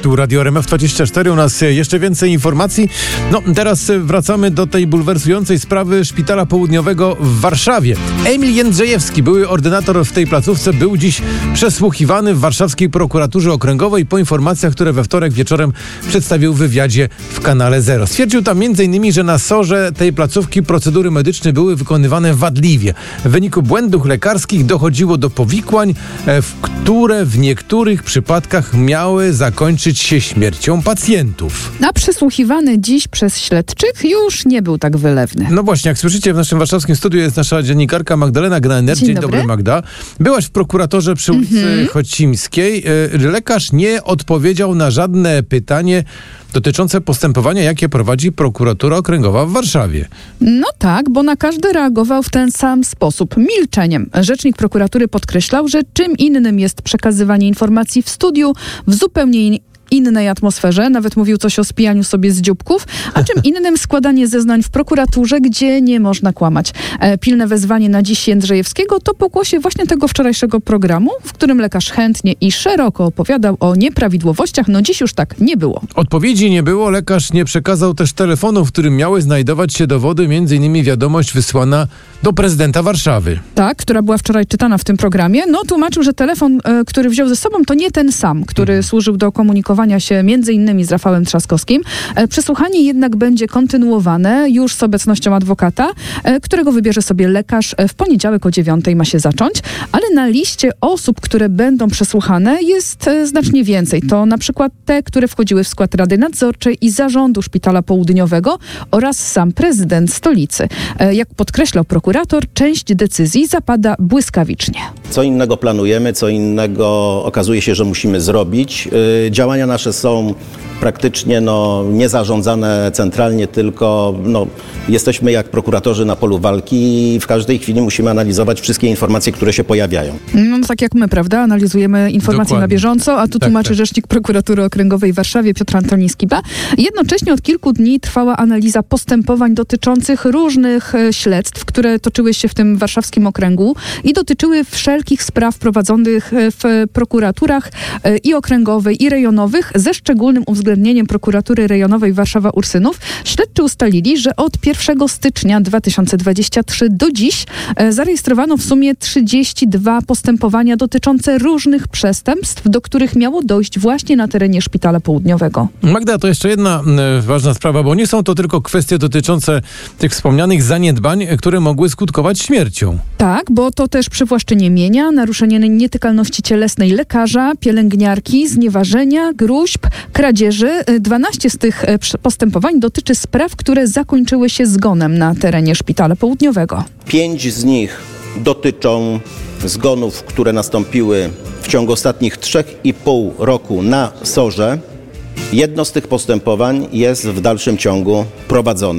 Tu Radio RMF24, u nas jeszcze więcej informacji. No, teraz wracamy do tej bulwersującej sprawy Szpitala Południowego w Warszawie. Emil Jędrzejewski, były ordynator w tej placówce, był dziś przesłuchiwany w warszawskiej prokuraturze okręgowej po informacjach, które we wtorek wieczorem przedstawił w wywiadzie w kanale Zero. Stwierdził tam m.in., że na SOR-ze tej placówki procedury medyczne były wykonywane wadliwie. W wyniku błędów lekarskich dochodziło do powikłań, które w niektórych przypadkach miały zakończyć się śmiercią pacjentów. A przesłuchiwany dziś przez śledczych już nie był tak wylewny. No właśnie, jak słyszycie, w naszym warszawskim studiu jest nasza dziennikarka Magdalena Gnaner. Dzień dobry, Magda. Byłaś w prokuratorze przy ulicy Chocimskiej. Lekarz nie odpowiedział na żadne pytanie dotyczące postępowania, jakie prowadzi prokuratura okręgowa w Warszawie. No tak, bo na każdy reagował w ten sam sposób, milczeniem. Rzecznik prokuratury podkreślał, że czym innym jest przekazywanie informacji w studiu w zupełnie innej atmosferze, nawet mówił coś o spijaniu sobie z dzióbków, a czym innym składanie zeznań w prokuraturze, gdzie nie można kłamać. Pilne wezwanie na dziś Jędrzejewskiego to pokłosie właśnie tego wczorajszego programu, w którym lekarz chętnie i szeroko opowiadał o nieprawidłowościach. No dziś już tak nie było. Odpowiedzi nie było, lekarz nie przekazał też telefonu, w którym miały znajdować się dowody, m.in. wiadomość wysłana do prezydenta Warszawy. Tak, która była wczoraj czytana w tym programie. No tłumaczył, że telefon, który wziął ze sobą, to nie ten sam, który służył do komunikowania się między innymi z Rafałem Trzaskowskim. Przesłuchanie jednak będzie kontynuowane już z obecnością adwokata, którego wybierze sobie lekarz. W poniedziałek o 9:00 ma się zacząć, ale na liście osób, które będą przesłuchane jest znacznie więcej. To na przykład te, które wchodziły w skład Rady Nadzorczej i Zarządu Szpitala Południowego oraz sam prezydent stolicy. Jak podkreślał prokurator, część decyzji zapada błyskawicznie. Co innego planujemy, co innego okazuje się, że musimy zrobić. Działania nasze są praktycznie niezarządzane centralnie, tylko jesteśmy jak prokuratorzy na polu walki i w każdej chwili musimy analizować wszystkie informacje, które się pojawiają. No tak jak my, prawda? Analizujemy informacje Dokładnie. Na bieżąco, a tu tłumaczy rzecznik prokuratury okręgowej w Warszawie Piotr Antoni Skiba. Jednocześnie od kilku dni trwała analiza postępowań dotyczących różnych śledztw, które toczyły się w tym warszawskim okręgu i dotyczyły wszelkich spraw prowadzonych w prokuraturach i okręgowej, i rejonowych, ze szczególnym uwzględnieniem prokuratury rejonowej Warszawa-Ursynów. Śledczy ustalili, że od 1 stycznia 2023 do dziś zarejestrowano w sumie 32 postępowania dotyczące różnych przestępstw, do których miało dojść właśnie na terenie Szpitala Południowego. Magda, to jeszcze jedna ważna sprawa, bo nie są to tylko kwestie dotyczące tych wspomnianych zaniedbań, które mogły skutkować śmiercią. Tak, bo to też przywłaszczenie mienia, naruszenie nietykalności cielesnej lekarza, pielęgniarki, znieważenia, gróźb, kradzieży. 12 z tych postępowań dotyczy spraw, które zakończyły się zgonem na terenie Szpitala Południowego. 5 z nich dotyczą zgonów, które nastąpiły w ciągu ostatnich 3,5 roku na SOR-ze. Jedno z tych postępowań jest w dalszym ciągu prowadzone.